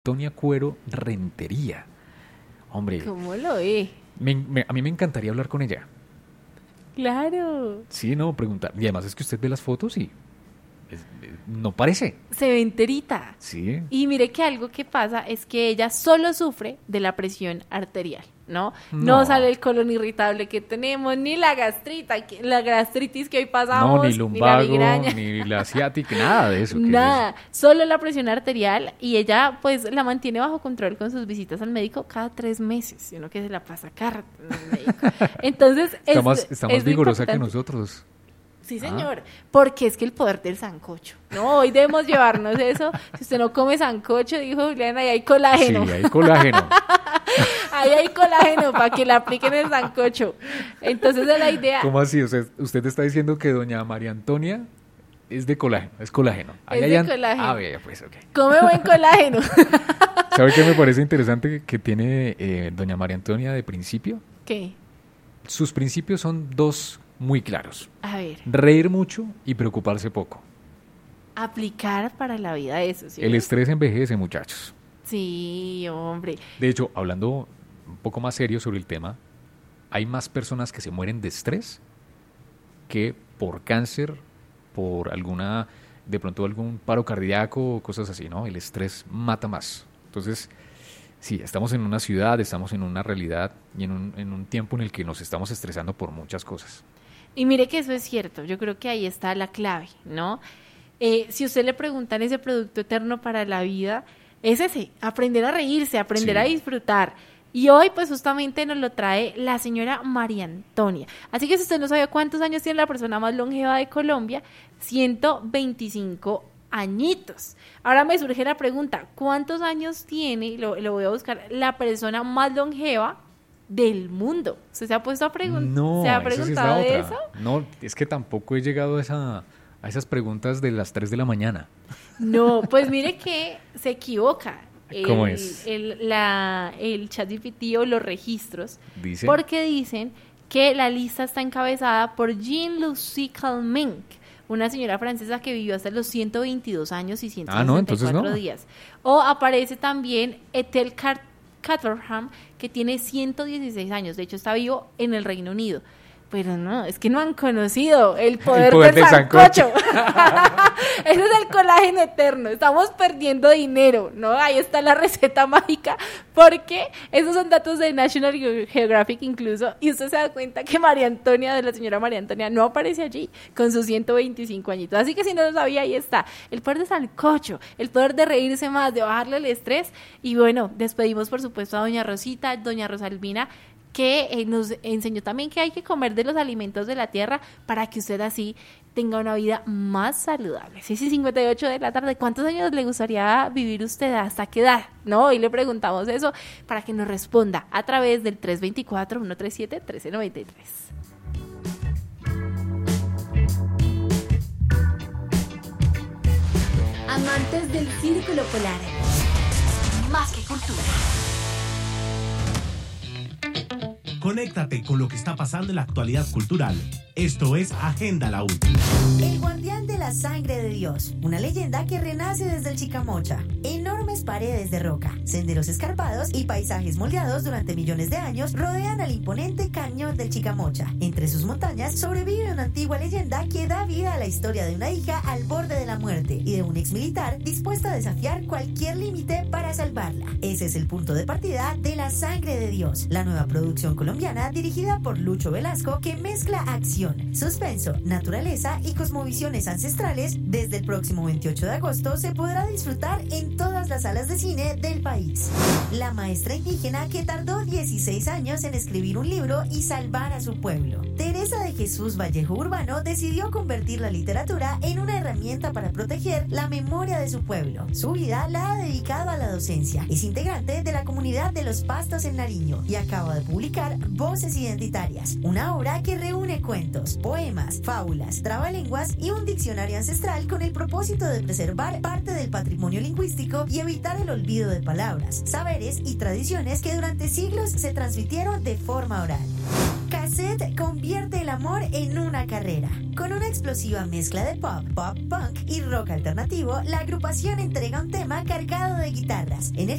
Antonia Cuero Rentería. Hombre, ¿Cómo lo ve? a mí me encantaría hablar con ella. Claro. Sí, no, preguntar. Y además es que usted ve las fotos y no parece. Se ve enterita. Sí. Y mire que algo que pasa es que ella solo sufre de la presión arterial, ¿no? No sale el colon irritable que tenemos, ni la gastritis que hoy pasamos, No, ni lumbago, ni la migraña. ni la asiática, nada de eso. Nada, solo la presión arterial, y ella pues la mantiene bajo control con sus visitas al médico cada 3 meses, y uno que se la pasa carta en el médico. Entonces Está más vigorosa que importante. nosotros. Sí, señor, porque es que el poder del sancocho. No, hoy debemos llevarnos eso. Si usted no come sancocho, dijo Juliana, ahí hay colágeno. Sí, hay colágeno. Ahí hay colágeno para que le apliquen el sancocho. Entonces es la idea. ¿Cómo así? Usted está diciendo que doña María Antonia es de colágeno, es colágeno. Es de colágeno. Ah, vea, pues, ok. Come buen colágeno. ¿Sabe qué me parece interesante que tiene doña María Antonia de principio? ¿Qué? Sus principios son 2 muy claros. A ver, Reír mucho y preocuparse poco. aplicar para la vida eso, ¿sí? El estrés envejece, muchachos. Sí, hombre. De hecho, hablando un poco más serio sobre el tema, hay más personas que se mueren de estrés que por cáncer, por de pronto algún paro cardíaco o cosas así, ¿no? El estrés mata más. Entonces, sí, estamos en una ciudad, estamos en una realidad y en un tiempo en el que nos estamos estresando por muchas cosas. Y mire que eso es cierto, yo creo que ahí está la clave, ¿no? Si usted le preguntan ese producto eterno para la vida, es ese, aprender a reírse, aprender a disfrutar. Y hoy, pues justamente nos lo trae la señora María Antonia. Así que si usted no sabe cuántos años tiene la persona más longeva de Colombia, 125 añitos. Ahora me surge la pregunta, ¿cuántos años tiene, lo voy a buscar, la persona más longeva del mundo? ¿Usted se ha puesto a preguntar? No, ¿Se ha esa sí es preguntado la de otra. eso? No, es que tampoco he llegado a esas preguntas de las 3 de la mañana. No, pues mire que se equivoca. ¿Cómo es? El ChatGPT o los registros, Dice. porque dicen que la lista está encabezada por Jean-Lucie Calment, una señora francesa que vivió hasta los 122 años y 164 días. O aparece también Ethel Caterham, que tiene 116 años, de hecho está vivo en el Reino Unido. Pero no, es que no han conocido el poder del sancocho. Ese es el colágeno eterno. Estamos perdiendo dinero, ¿no? Ahí está la receta mágica, porque esos son datos de National Geographic incluso, y usted se da cuenta que la señora María Antonia, no aparece allí con sus 125 añitos. Así que si no lo sabía, ahí está. El poder del sancocho, el poder de reírse más, de bajarle el estrés. Y bueno, despedimos por supuesto a doña Rosita, doña Rosalvina, que nos enseñó también que hay que comer de los alimentos de la tierra para que usted así tenga una vida más saludable. 6:58 de la tarde, ¿cuántos años le gustaría vivir usted? ¿Hasta qué edad? ¿No? Hoy le preguntamos eso para que nos responda a través del 324-137-1393. Amantes del Círculo Polar, más que cultura. Conéctate con lo que está pasando en la actualidad cultural. Esto es Agenda La Última. El guardián de la sangre de Dios, una leyenda que renace desde el Chicamocha. Enormes paredes de roca, senderos escarpados y paisajes moldeados durante millones de años rodean al imponente cañón del Chicamocha. Entre sus montañas sobrevive una antigua leyenda que da vida a la historia de una hija al borde de la muerte y de un exmilitar dispuesto a desafiar cualquier límite para salvarla. Ese es el punto de partida de La Sangre de Dios, la nueva producción colombiana dirigida por Lucho Velasco que mezcla acción, suspenso, naturaleza y cosmovisiones ancestrales. Desde el próximo 28 de agosto se podrá disfrutar en todas las salas de cine del país. La maestra indígena que tardó 16 años en escribir un libro y salvar a su pueblo. Teresa de Jesús Vallejo Urbano decidió convertir la literatura en una herramienta para proteger la memoria de su pueblo. Su vida la ha dedicado a la docencia. Es integrante de la comunidad de Los Pastos en Nariño y acaba de publicar Voces Identitarias, una obra que reúne cuentos, poemas, fábulas, trabalenguas y un diccionario ancestral con el propósito de preservar parte del patrimonio lingüístico y evitar el olvido de palabras, saberes y tradiciones que durante siglos se transmitieron de forma oral. Cassette convierte el amor en una carrera. Con una explosiva mezcla de pop, punk y rock alternativo, la agrupación entrega un tema cargado de guitarras, energía